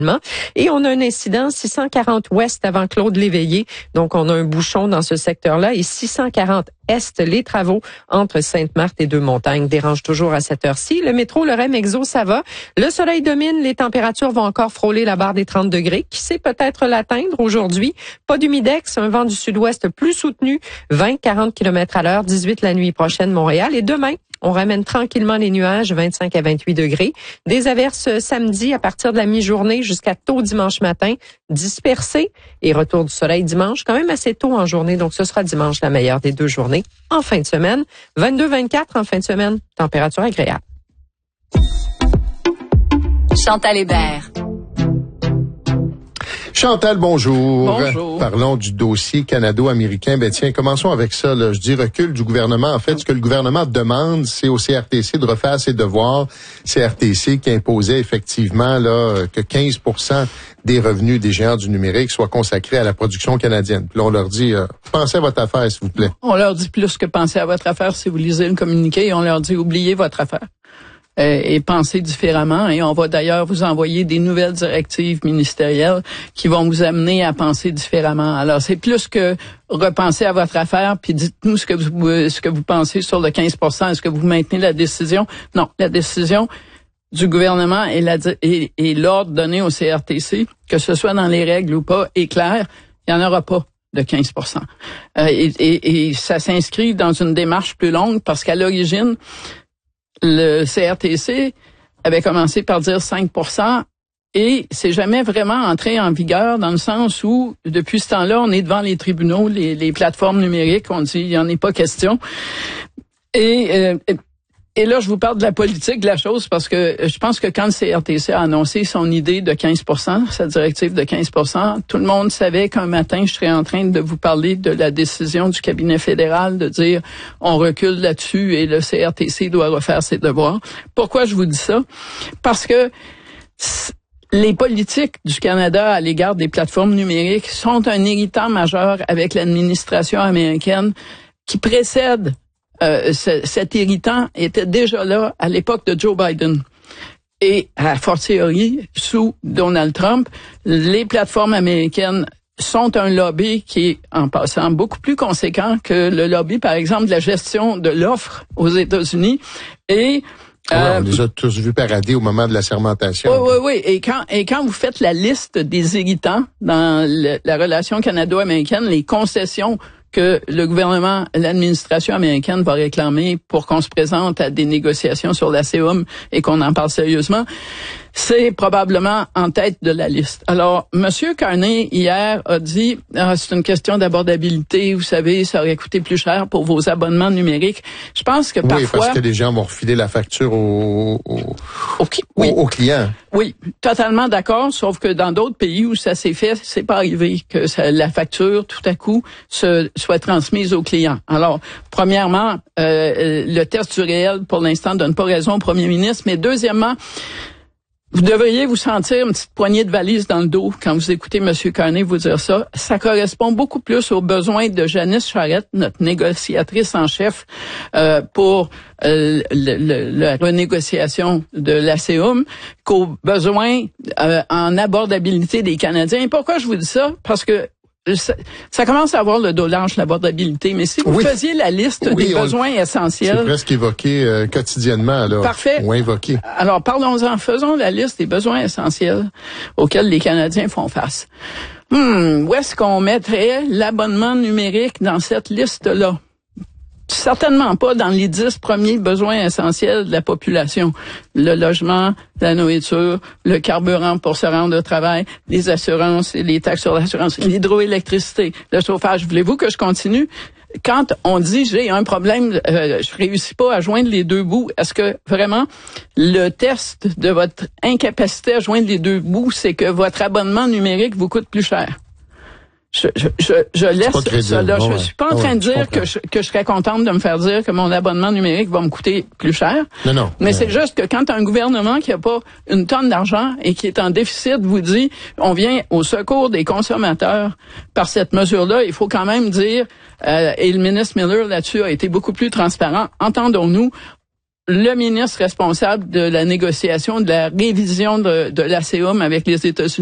Et on a un incident 640 ouest avant Claude Léveillé. Donc, on a un bouchon dans ce secteur-là. Et 640 est, les travaux entre Sainte-Marthe et Deux-Montagnes dérangent toujours à cette heure-ci. Le métro, le REM Exo, ça va. Le soleil domine. Les températures vont encore frôler la barre des 30 degrés. Qui sait peut-être l'atteindre aujourd'hui? Pas d'humidex, un vent du sud-ouest plus soutenu. 20-40 km à l'heure, 18 la nuit prochaine, Montréal. Et demain, on ramène tranquillement les nuages, 25 à 28 degrés. Des averses samedi à partir de la mi-journée jusqu'à tôt dimanche matin, dispersées. Et retour du soleil dimanche, quand même assez tôt en journée. Donc, ce sera dimanche la meilleure des deux journées. En fin de semaine, 22-24 en fin de semaine, température agréable. Chantal Hébert. Chantal, bonjour. Bonjour. Parlons du dossier canado-américain. Ben tiens, commençons avec ça. Là. Je dis recul du gouvernement. En fait, ce que le gouvernement demande, c'est au CRTC de refaire ses devoirs. CRTC qui imposait effectivement là que 15% des revenus des géants du numérique soient consacrés à la production canadienne. Puis là, on leur dit, pensez à votre affaire, s'il vous plaît. On leur dit plus que pensez à votre affaire si vous lisez le communiqué. Et on leur dit, oubliez votre affaire. Et penser différemment. Et on va d'ailleurs vous envoyer des nouvelles directives ministérielles qui vont vous amener à penser différemment. Alors, c'est plus que repenser à votre affaire, puis dites-nous ce que vous pensez sur le 15%. Est-ce que vous maintenez la décision? Non, la décision du gouvernement et l'ordre donné au CRTC, que ce soit dans les règles ou pas, est clair. Il n'y en aura pas de 15%. Et ça s'inscrit dans une démarche plus longue parce qu'à l'origine, le CRTC avait commencé par dire 5% et c'est jamais vraiment entré en vigueur dans le sens où, depuis ce temps-là, on est devant les tribunaux, les plateformes numériques, on dit il n'y en est pas question. Et là, je vous parle de la politique de la chose parce que je pense que quand le CRTC a annoncé son idée de 15%, sa directive de 15%, tout le monde savait qu'un matin, je serais en train de vous parler de la décision du cabinet fédéral de dire on recule là-dessus et le CRTC doit refaire ses devoirs. Pourquoi je vous dis ça? Parce que les politiques du Canada à l'égard des plateformes numériques sont un irritant majeur avec l'administration américaine qui précède cet irritant était déjà là à l'époque de Joe Biden. Et à fortiori, sous Donald Trump, les plateformes américaines sont un lobby qui est, en passant, beaucoup plus conséquent que le lobby, par exemple, de la gestion de l'offre aux États-Unis. Et on les a tous vus parader au moment de la sermentation. Oui. Et quand vous faites la liste des irritants dans la relation canado-américaine, les concessions que le gouvernement, l'administration américaine va réclamer pour qu'on se présente à des négociations sur la CEUM et qu'on en parle sérieusement, c'est probablement en tête de la liste. Alors, Monsieur Carney, hier, a dit, c'est une question d'abordabilité, vous savez, ça aurait coûté plus cher pour vos abonnements numériques. Je pense que parfois... Oui, parce que les gens vont refiler la facture aux clients. Oui, totalement d'accord, sauf que dans d'autres pays où ça s'est fait, c'est pas arrivé que la facture, tout à coup, soit transmise aux clients. Alors, premièrement, le test du réel, pour l'instant, donne pas raison au premier ministre, mais deuxièmement, vous devriez vous sentir une petite poignée de valise dans le dos quand vous écoutez M. Carney vous dire ça. Ça correspond beaucoup plus aux besoins de Janice Charette, notre négociatrice en chef pour la renégociation de la CEUM, qu'aux besoins en abordabilité des Canadiens. Et pourquoi je vous dis ça? Parce que ça commence à avoir le dos large, l'abordabilité, mais si vous faisiez la liste des besoins essentiels... C'est presque évoqué quotidiennement, là. Parfait. Ou invoqué. Alors, parlons-en, faisons la liste des besoins essentiels auxquels les Canadiens font face. Où est-ce qu'on mettrait l'abonnement numérique dans cette liste-là? Certainement pas dans les 10 premiers besoins essentiels de la population. Le logement, la nourriture, le carburant pour se rendre au travail, les assurances et les taxes sur l'assurance, l'hydroélectricité, le chauffage. Voulez-vous que je continue? Quand on dit j'ai un problème, je réussis pas à joindre les deux bouts, est-ce que vraiment le test de votre incapacité à joindre les deux bouts, c'est que votre abonnement numérique vous coûte plus cher? Je laisse ça là. Je suis pas en train de dire que je serais contente de me faire dire que mon abonnement numérique va me coûter plus cher. Non. Mais c'est juste que quand un gouvernement qui a pas une tonne d'argent et qui est en déficit vous dit on vient au secours des consommateurs par cette mesure-là, il faut quand même dire, et le ministre Miller là-dessus a été beaucoup plus transparent, entendons-nous, le ministre responsable de la négociation, de la révision de l'ACOM avec les États-Unis